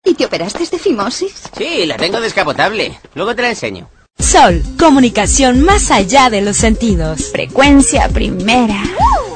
¿Y te operaste de fimosis? Sí, la tengo descapotable. Luego te la enseño. Sol, comunicación más allá de los sentidos. Frecuencia primera.